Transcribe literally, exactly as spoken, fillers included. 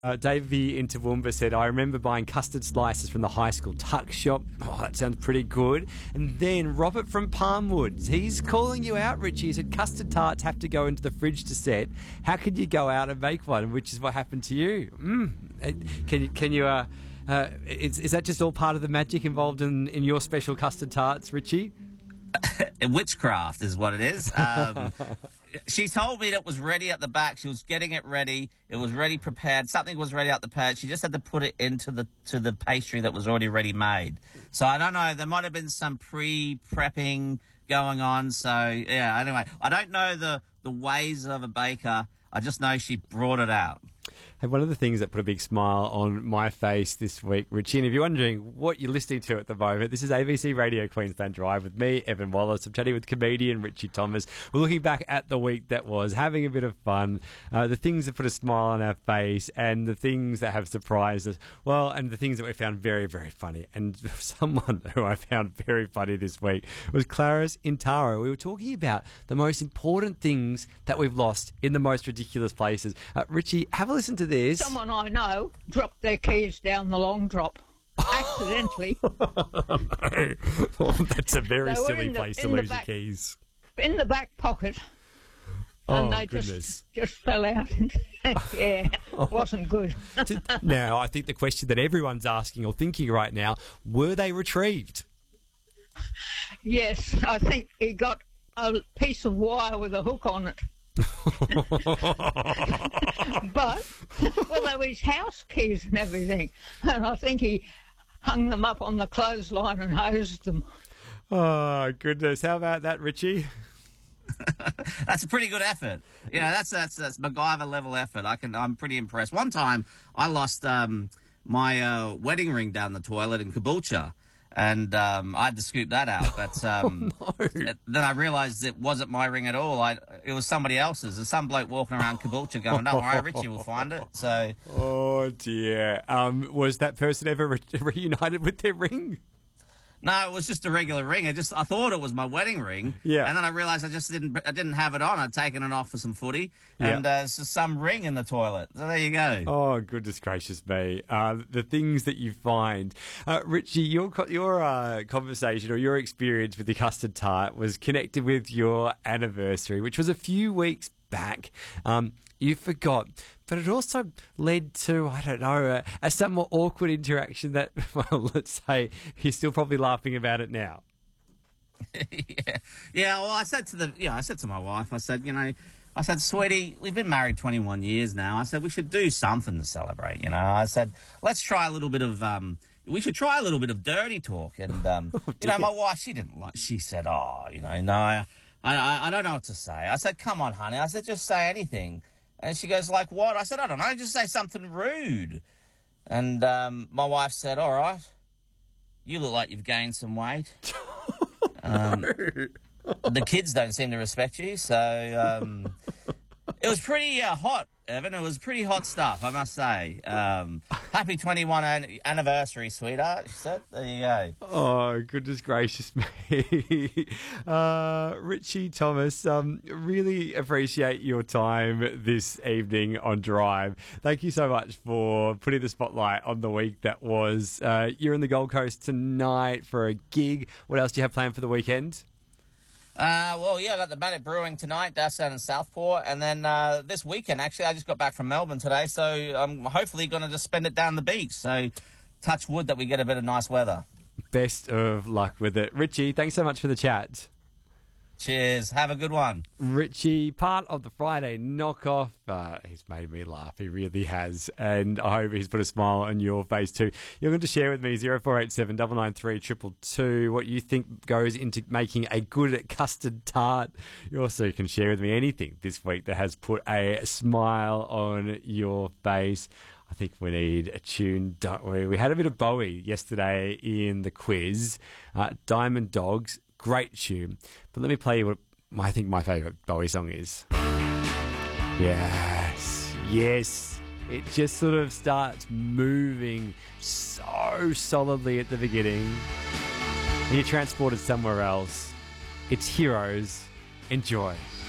Uh, Davey in Toowoomba said, I remember buying custard slices from the high school tuck shop. Oh, that sounds pretty good. And then Robert from Palmwood, he's calling you out, Richie. He said, custard tarts have to go into the fridge to set. How could you go out and make one? Which is what happened to you. Mm. Can you, can you, uh, uh, is, is that just all part of the magic involved in, in your special custard tarts, Richie? Witchcraft is what it is. Um, she told me that it was ready at the back. She was getting it ready. It was ready, prepared. Something was ready out the pad. She just had to put it into the to the pastry that was already ready made. So I don't know. There might have been some pre-prepping going on. So yeah. Anyway, I don't know the the ways of a baker. I just know she brought it out. Hey, one of the things that put a big smile on my face this week, Richie, and if you're wondering what you're listening to at the moment, this is A B C Radio Queensland Drive with me, Evan Wallace. I'm chatting with comedian Richie Thomas. We're looking back at the week that was, having a bit of fun, uh, the things that put a smile on our face and the things that have surprised us. Well, and the things that we found very, very funny. And someone who I found very funny this week was Clarice in Taro. We were talking about the most important things that we've lost in the most ridiculous places. Uh, Richie, have a listen to this. Someone I know dropped their keys down the long drop accidentally. Well, that's a very They were silly in the- place to in the lose back- your keys. In the back pocket. And Oh, they goodness. just just fell out. Yeah, wasn't good. Now, I think the question that everyone's asking or thinking right now, were they retrieved? Yes, I think he got a piece of wire with a hook on it. But, well, they were his house keys and everything. And I think he hung them up on the clothesline and hosed them. Oh, goodness. How about that, Richie? That's a pretty good effort. You know, that's that's that's MacGyver level effort. I can. I'm pretty impressed. One time, I lost um, my uh, wedding ring down the toilet in Caboolture, and um, I had to scoop that out. But um, Oh, no. then I realised it wasn't my ring at all. I it was somebody else's. There's some bloke walking around Caboolture going, "Don't worry, Richie will find it." So Oh, dear. Um, was that person ever re- reunited with their ring? no, it was just a regular ring. I just I thought it was my wedding ring. Yeah. And then I realised I just didn't I didn't have it on. I'd taken it off for some footy, Yeah. and uh, it's just some ring in the toilet. So there you go. Oh, goodness gracious me. Uh, the things that you find. Uh, Richie, your co- your uh, conversation or your experience with the custard tart was connected with your anniversary, which was a few weeks back. Um, you forgot. But it also led to, I don't know, a, a somewhat awkward interaction that, well, let's say you're still probably laughing about it now. yeah, yeah. Well, I said to the, yeah, I said to my wife, I said, you know, I said, sweetie, we've been married twenty-one years now. I said we should do something to celebrate. You know, I said let's try a little bit of, um, we should try a little bit of dirty talk. And um, you know, my wife, she didn't like. She said, oh, you know, no, I, I, I don't know what to say. I said, come on, honey. I said, just say anything. And she goes, like what? I said, I don't know. Just say something rude. And um, my wife said, all right, you look like you've gained some weight. Um, the kids don't seem to respect you, so um, it was pretty uh, hot, Evan. It was pretty hot stuff, I must say. Um, happy twenty-one an- anniversary, sweetheart, she said. There you go. Oh, goodness gracious me. uh, Richie Thomas, um, really appreciate your time this evening on Drive. Thank you so much for putting the spotlight on the week that was. Uh, you're in the Gold Coast tonight for a gig. What else do you have planned for the weekend? Uh, well, yeah, I got the Bannock Brewing tonight. That's down in Southport. And then uh, this weekend, actually, I just got back from Melbourne today, so I'm hopefully going to just spend it down the beach. So touch wood that we get a bit of nice weather. Best of luck with it. Richie, thanks so much for the chat. Cheers. Have a good one. Richie, part of the Friday knockoff. Uh, he's made me laugh. He really has. And I hope he's put a smile on your face too. You're going to share with me zero four eight seven nine nine three two two two what you think goes into making a good custard tart. You also can share with me anything this week that has put a smile on your face. I think we need a tune, don't we? We had a bit of Bowie yesterday in the quiz. Uh, Diamond Dogs. Great tune. But let me play you what I think my favourite Bowie song is. Yes. Yes. It just sort of starts moving so solidly at the beginning. And you're transported somewhere else. It's Heroes. Enjoy.